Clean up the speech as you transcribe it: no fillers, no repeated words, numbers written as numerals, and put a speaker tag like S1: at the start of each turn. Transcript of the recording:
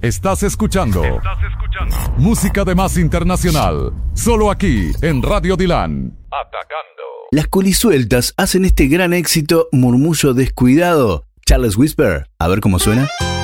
S1: Estás escuchando música de más internacional, solo aquí en Radio Dilan. Atacando.
S2: Las colisueltas hacen este gran éxito Murmullo Descuidado. Charles Whisper, a ver cómo suena.